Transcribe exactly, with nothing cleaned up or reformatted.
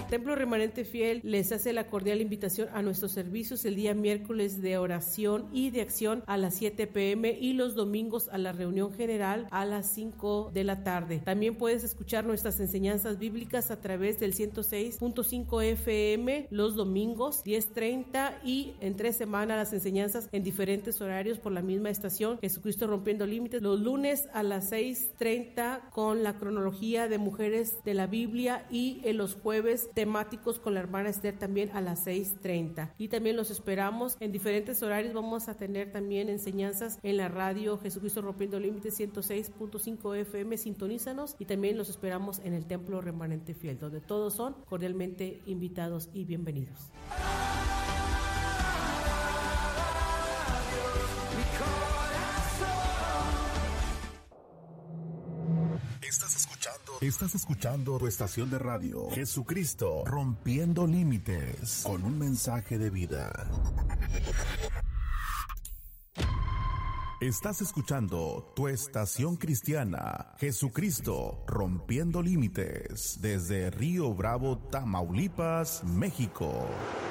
Templo Remanente Fiel les hace la cordial invitación a nuestros servicios el día miércoles de oración y de acción a las siete pe eme y los domingos a la reunión general a las cinco de la tarde. También puedes escuchar nuestras enseñanzas bíblicas a través del ciento seis punto cinco efe eme los domingos diez treinta y entre semana las enseñanzas en diferentes horarios por la misma estación Jesucristo Rompiendo Límites, los lunes a las seis treinta con la cronología de mujeres de la Biblia y en los jueves temáticos con la hermana Esther también a las seis treinta. Y también los esperamos en diferentes horarios. Vamos a tener también enseñanzas en la radio Jesucristo Rompiendo Límites ciento seis punto cinco efe eme, sintonízanos, y también los esperamos en el Templo Remanente Fiel, donde todos son cordialmente invitados y bienvenidos. Estás escuchando, estás escuchando tu estación de radio Jesucristo Rompiendo Límites, con un mensaje de vida. Estás escuchando tu estación cristiana Jesucristo Rompiendo Límites, desde Río Bravo, Tamaulipas, México.